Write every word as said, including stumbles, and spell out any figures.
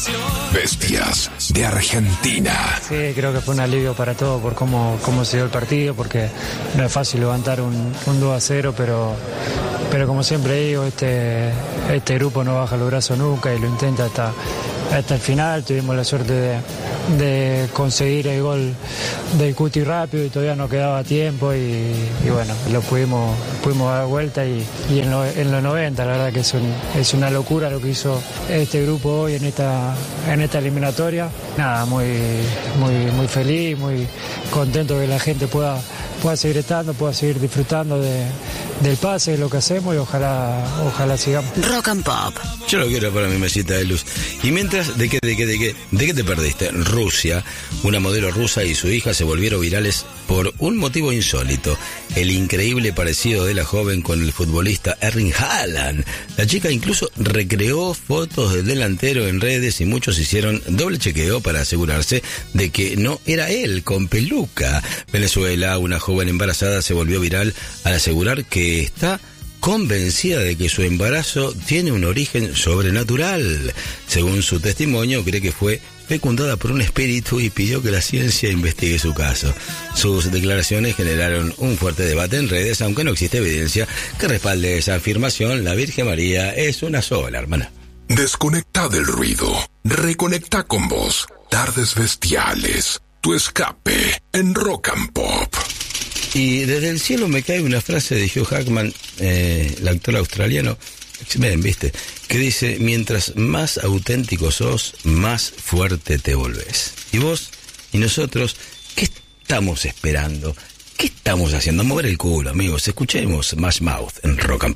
Bestias de Argentina. Sí, creo que fue un alivio para todos por cómo, cómo se dio el partido, porque no es fácil levantar un, un dos a cero, pero, pero como siempre digo, este, este grupo no baja los brazos nunca y lo intenta hasta, hasta el final. Tuvimos la suerte de, de conseguir el gol del Cuti rápido y todavía no quedaba tiempo y, y bueno, lo pudimos, pudimos dar vuelta y, y en, lo, en los noventa, la verdad que es, un, es una locura lo que hizo este grupo hoy en esta, en esta eliminatoria. Nada, muy, muy, muy feliz, muy contento que la gente pueda, pueda seguir estando, pueda seguir disfrutando de, del pase, de lo que hacemos y ojalá, ojalá sigamos. Rock and Pop. Yo lo quiero para mi mesita de luz. Y mientras, ¿de qué, de qué, de qué, de qué te perdiste? Rusia, una modelo rusa y su hija se volvieron virales por un motivo insólito: el increíble parecido de la joven con el futbolista Erling Haaland. La chica incluso recreó fotos del delantero en redes y muchos hicieron doble chequeo para asegurarse de que no era él con peluca. Venezuela, una joven embarazada se volvió viral al asegurar que está convencida de que su embarazo tiene un origen sobrenatural. Según su testimonio, cree que fue fecundada por un espíritu y pidió que la ciencia investigue su caso. Sus declaraciones generaron un fuerte debate en redes, aunque no existe evidencia que respalde esa afirmación. La Virgen María es una sola, hermana. Desconecta del ruido. Reconecta con vos. Tardes bestiales. Tu escape en Rock and Pop. Y desde el cielo me cae una frase de Hugh Jackman, eh, el actor australiano, ven, viste, que dice: mientras más auténtico sos, más fuerte te volvés. Y vos y nosotros, ¿qué estamos esperando? ¿Qué estamos haciendo? A mover el culo, amigos. Escuchemos Smash Mouth en Rock and Pop.